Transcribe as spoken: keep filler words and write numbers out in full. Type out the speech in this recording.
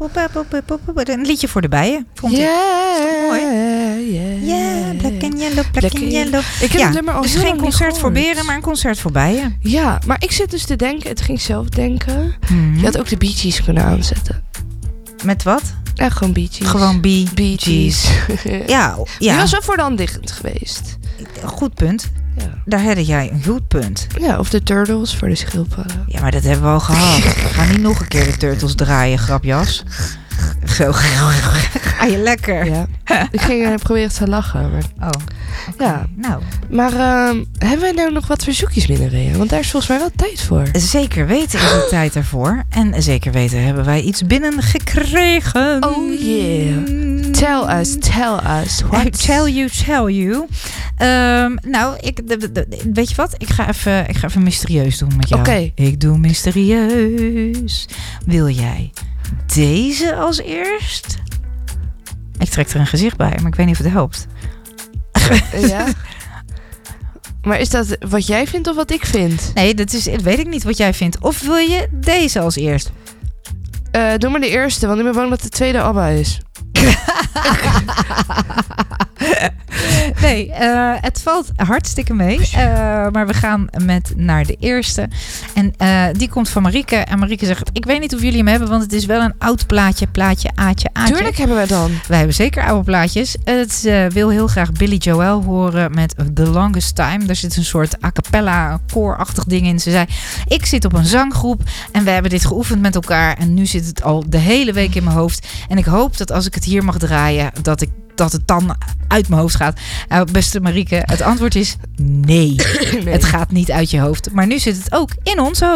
Een liedje voor de bijen, vond yeah, ik. Mooi. Yeah, yeah, black and yellow, black, black and yellow. Ik heb ja, het nummer al dus heel geen lang niet concert voor gehoord. beren, maar een concert voor bijen. Ja, maar ik zit dus te denken, het ging zelf denken. Hmm. Je had ook de Bee Gees kunnen aanzetten. Met wat? Ja, gewoon Bee Gees. Gewoon Bee, Bee Gees. Gees. Ja, Die ja. was wel voor de hand liggend geweest. Goed punt. Ja. Daar had jij een goed punt. Ja, of de Turtles voor de schildpadden. Ja, maar dat hebben we al gehad. Ga niet nog een keer de Turtles draaien, grapjas. Zo. Ga je lekker. Ja. Ik ging uh, proberen te lachen. Maar... Oh. Okay. Ja. Nou. Maar uh, hebben wij nou nog wat verzoekjes binnenreden? Want daar is volgens mij wel tijd voor. Zeker weten is er tijd daarvoor. En zeker weten hebben wij iets binnengekregen. Oh yeah. Tell us, tell us. What? Tell you, tell you. Um, nou, ik, de, de, de, weet je wat? Ik ga even, ik ga even mysterieus doen met jou. Oké. Okay. Ik doe mysterieus. Wil jij deze als eerst? Ik trek er een gezicht bij, maar ik weet niet of het helpt. Ja. Maar is dat wat jij vindt of wat ik vind? Nee, dat is, weet ik niet wat jij vindt. Of wil je deze als eerst? Uh, doe maar de eerste, want ik ben bang dat de tweede ABBA is. Nee, uh, het valt hartstikke mee. Uh, maar we gaan met naar de eerste. En uh, die komt van Marieke. En Marieke zegt, ik weet niet of jullie hem hebben, want het is wel een oud plaatje. Plaatje, aatje, aatje. Tuurlijk hebben we dan. Wij hebben zeker oude plaatjes. Het uh, wil heel graag Billy Joel horen met The Longest Time. Daar zit een soort a cappella koorachtig ding in. Ze zei, ik zit op een zanggroep en we hebben dit geoefend met elkaar. En nu zit het al de hele week in mijn hoofd. En ik hoop dat als ik het hier mag draaien, dat ik dat het dan uit mijn hoofd gaat. Nou, beste Marieke, het antwoord is nee. nee. Het gaat niet uit je hoofd. Maar nu zit het ook in ons hoofd.